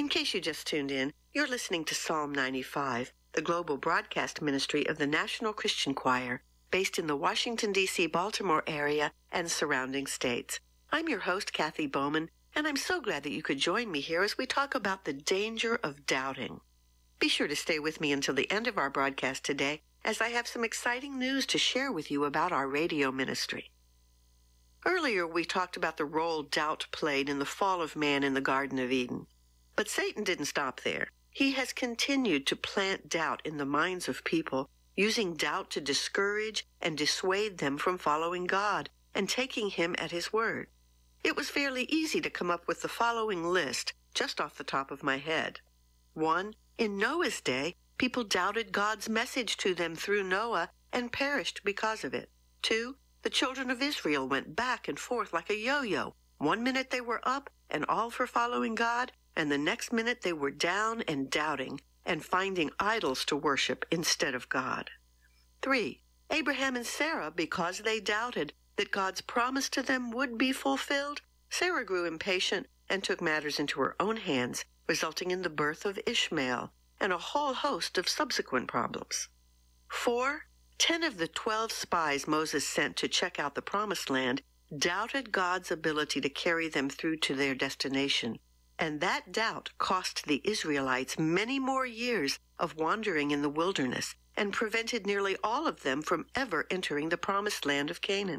In case you just tuned in, you're listening to Psalm 95, the global broadcast ministry of the National Christian Choir, based in the Washington, D.C., Baltimore area and surrounding states. I'm your host, Kathy Bowman, and I'm so glad that you could join me here as we talk about the danger of doubting. Be sure to stay with me until the end of our broadcast today, as I have some exciting news to share with you about our radio ministry. Earlier, we talked about the role doubt played in the fall of man in the Garden of Eden. But Satan didn't stop there. He has continued to plant doubt in the minds of people, using doubt to discourage and dissuade them from following God and taking him at his word. It was fairly easy to come up with the following list just off the top of my head. 1. In Noah's day, people doubted God's message to them through Noah and perished because of it. 2. The children of Israel went back and forth like a yo-yo. One minute they were up and all for following God, and the next minute they were down and doubting and finding idols to worship instead of God. 3. Abraham and Sarah, because they doubted that God's promise to them would be fulfilled, Sarah grew impatient and took matters into her own hands, resulting in the birth of Ishmael and a whole host of subsequent problems. 4. 10 of the 12 spies Moses sent to check out the Promised Land doubted God's ability to carry them through to their destination, and that doubt cost the Israelites many more years of wandering in the wilderness and prevented nearly all of them from ever entering the Promised Land of Canaan.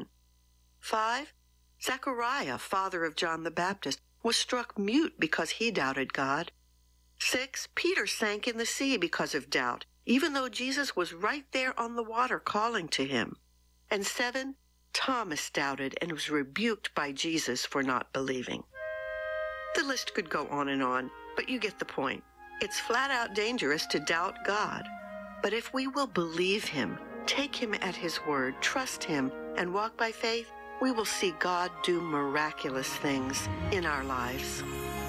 5. Zechariah, father of John the Baptist, was struck mute because he doubted God. 6. Peter sank in the sea because of doubt, even though Jesus was right there on the water calling to him. And 7. Thomas doubted and was rebuked by Jesus for not believing. The list could go on, but you get the point. It's flat out dangerous to doubt God. But if we will believe him, take him at his word, trust him, and walk by faith, we will see God do miraculous things in our lives.